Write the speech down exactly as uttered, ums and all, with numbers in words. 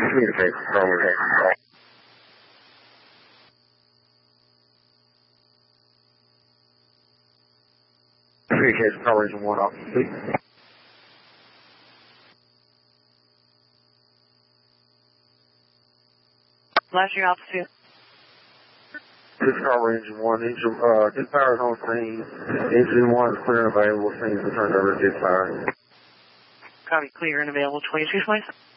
Communicate. Communicate. Communication Power Engine one, officer, please. Last year, officer. This Power Engine one, engine, uh, this power is on scene. Engine one is clear and available. Scenes returned over to this power. Copy, clear and available. twenty-two, please.